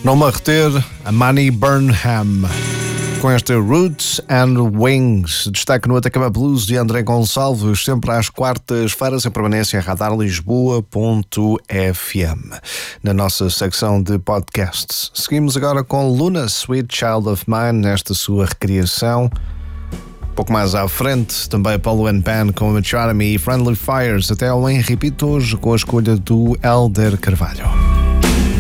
Não-me a reter, a Manny Burnham, com este Roots and Wings. Destaque no Atacama Blues de André Gonçalves, sempre às quartas-feiras, em permanência em radarlisboa.fm, na nossa secção de podcasts. Seguimos agora com Luna, Sweet Child of Mine, nesta sua recriação. Pouco mais à frente, também Paulo and Pan com Maturity e Friendly Fires, até ao em repito hoje com a escolha do Helder Carvalho.